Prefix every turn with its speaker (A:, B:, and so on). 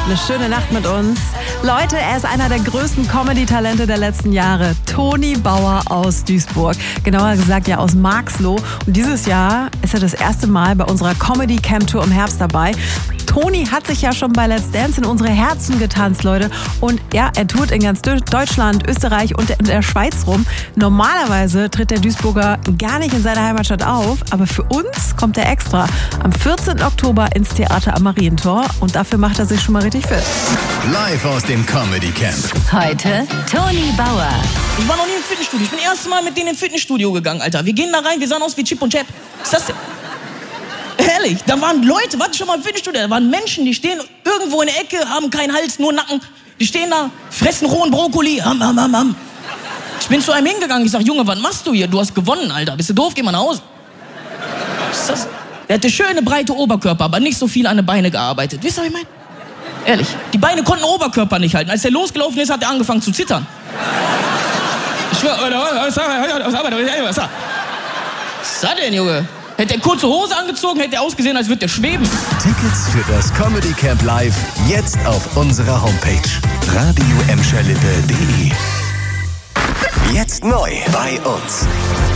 A: Eine schöne Nacht mit uns. Leute, er ist einer der größten Comedy-Talente der letzten Jahre. Toni Bauer aus Duisburg. Genauer gesagt ja aus Marxloh. Und dieses Jahr ist er das erste Mal bei unserer Comedy-Camp-Tour im Herbst dabei. Toni hat sich ja schon bei Let's Dance in unsere Herzen getanzt, Leute. Und ja, er tourt in ganz Deutschland, Österreich und in der Schweiz rum. Normalerweise tritt der Duisburger gar nicht in seiner Heimatstadt auf, aber für uns kommt er extra am 14. Oktober ins Theater am Marientor. Und dafür macht er sich schon mal richtig fit.
B: Live aus dem Comedy Camp.
C: Heute Toni Bauer.
D: Ich war noch nie im Fitnessstudio. Ich bin das erste Mal mit denen ins Fitnessstudio gegangen, Alter. Wir gehen da rein, wir sahen aus wie Chip und Chap. Was ist das denn? Ehrlich, da waren Leute, warte schon mal im Fitnessstudio, da waren Menschen, die stehen irgendwo in der Ecke, haben keinen Hals, nur Nacken. Die stehen da, fressen rohen Brokkoli. Ich bin zu einem hingegangen, ich sag, Junge, was machst du hier? Du hast gewonnen, Alter. Bist du doof? Geh mal nach Hause. Was ist das? Der hatte schöne, breite Oberkörper, aber nicht so viel an den Beinen gearbeitet. Wisst ihr, was ich meine? Ehrlich, die Beine konnten den Oberkörper nicht halten. Als der losgelaufen ist, hat er angefangen zu zittern. Ich schwör, was ist das denn, Junge? Hätte er kurze Hose angezogen, hätte er ausgesehen, als würde er schweben.
B: Tickets für das Comedy Camp Live jetzt auf unserer Homepage radioemscherlippe.de. Jetzt neu bei uns.